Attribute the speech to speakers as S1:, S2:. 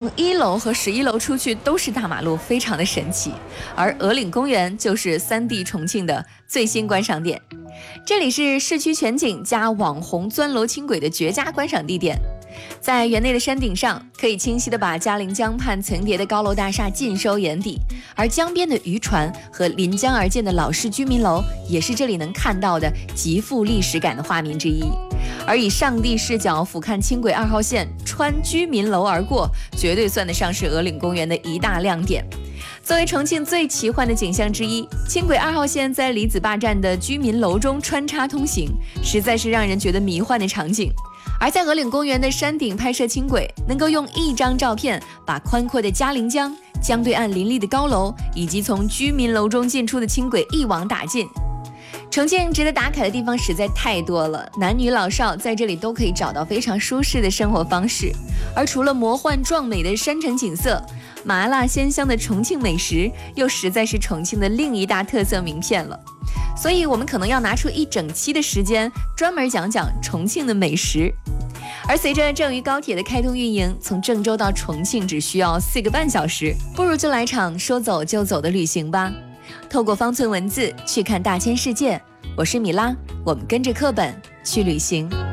S1: 从1楼和11楼出去都是大马路，非常的神奇。而鹅岭公园就是3D 重庆的最新观赏点，这里是市区全景加网红钻楼轻轨的绝佳观赏地点。在园内的山顶上，可以清晰地把嘉陵江畔层叠的高楼大厦尽收眼底，而江边的渔船和临江而建的老式居民楼，也是这里能看到的极富历史感的画面之一。而以上帝视角俯瞰轻轨2号线穿居民楼而过，绝对算得上是鹅岭公园的一大亮点。作为重庆最奇幻的景象之一，轻轨2号线在李子坝站的居民楼中穿插通行，实在是让人觉得迷幻的场景。而在鹅岭公园的山顶拍摄轻轨，能够用一张照片把宽阔的嘉陵江、江对岸林立的高楼，以及从居民楼中进出的轻轨一网打尽。重庆值得打卡的地方实在太多了，男女老少在这里都可以找到非常舒适的生活方式。而除了魔幻壮美的山城景色，麻辣鲜香的重庆美食又实在是重庆的另一大特色名片了。所以我们可能要拿出一整期的时间专门讲讲重庆的美食。而随着郑渝高铁的开通运营，从郑州到重庆只需要4个半小时，不如就来场说走就走的旅行吧。透过方寸文字去看大千世界，我是米拉，我们跟着课本去旅行。